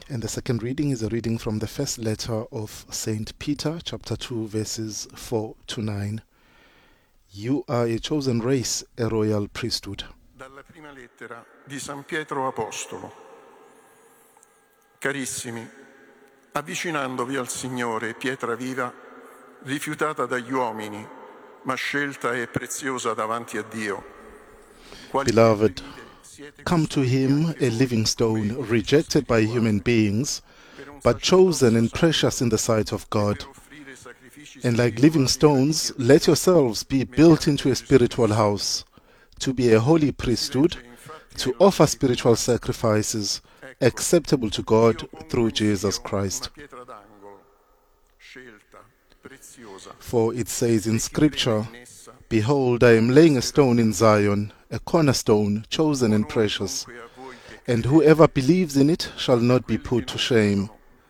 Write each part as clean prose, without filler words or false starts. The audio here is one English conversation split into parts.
And the second reading is a reading from the first letter of St. Peter, chapter 2, verses 4 to 9. You are a chosen race, a royal priesthood. Dalla prima lettera di San Pietro Apostolo. Carissimi, avvicinandovi al Signore, pietra viva, rifiutata dagli uomini, ma scelta e preziosa davanti a Dio. Beloved, come to him, a living stone, rejected by human beings, but chosen and precious in the sight of God. And like living stones, let yourselves be built into a spiritual house, to be a holy priesthood, to offer spiritual sacrifices acceptable to God through Jesus Christ. For it says in Scripture, Behold, I am laying a stone in Zion, a cornerstone, chosen and precious, and whoever believes in it shall not be put to shame.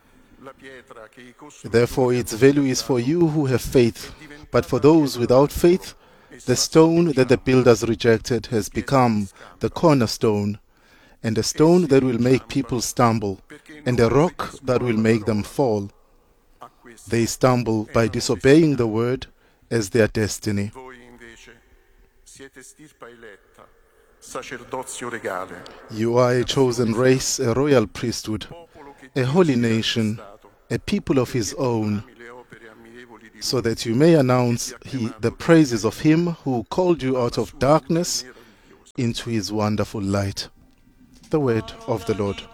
Therefore its value is for you who have faith, but for those without faith, the stone that the builders rejected has become the cornerstone, and a stone that will make people stumble, and a rock that will make them fall. They stumble by disobeying the word as their destiny. You are a chosen race, a royal priesthood, a holy nation, a people of his own, so that you may announce the praises of him who called you out of darkness into his wonderful light. The word of the Lord.